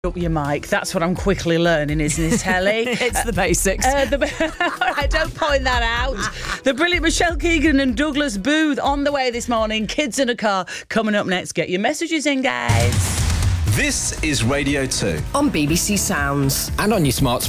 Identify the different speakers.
Speaker 1: Up your mic. That's what I'm quickly learning, isn't it, Ellie?
Speaker 2: It's the basics.
Speaker 1: All right, don't point that out. The brilliant Michelle Keegan and Douglas Booth on the way this morning. Kids in a Car coming up next. Get your messages in, guys.
Speaker 3: This is Radio 2.
Speaker 4: On BBC Sounds.
Speaker 2: And on your smart speaker.